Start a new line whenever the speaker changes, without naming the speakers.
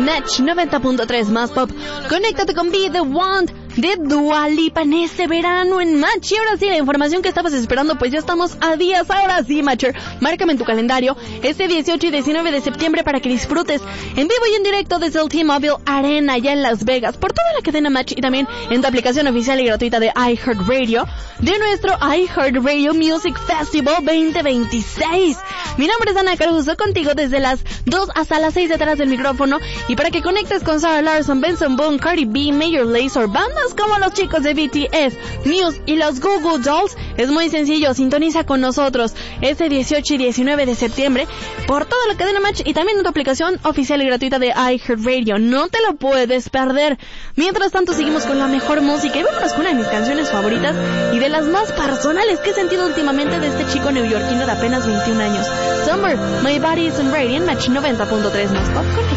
Match 90.3 más pop. Conéctate con Be The One de Dua Lipa en este verano en Match. Y ahora sí, la información que estabas esperando, pues ya estamos a días. Ahora sí, Matcher, márcame en tu calendario este 18 y 19 de septiembre para que disfrutes en vivo y en directo desde el T-Mobile Arena allá en Las Vegas por toda la cadena Match y también en tu aplicación oficial y gratuita de iHeartRadio de nuestro iHeartRadio Music Festival 2026. Mi nombre es Ana Caruso, contigo desde las 2 hasta las 6 detrás del micrófono, y para que conectes con Sarah Larson, Benson Boone, Cardi B, Major Lazer, bandas como los chicos de BTS, Muse y los Goo Goo Dolls, es muy sencillo. Sintoniza con nosotros este 18 y 19 de septiembre por toda la cadena Match y también en tu aplicación oficial y gratuita de iHeartRadio. No te lo puedes perder. Mientras tanto, seguimos con la mejor música y vámonos con una de mis canciones favoritas y de las más personales que he sentido últimamente de este chico neoyorquino de apenas 21 años. Summer, My Body is on Radio en Match 90.3 más pop.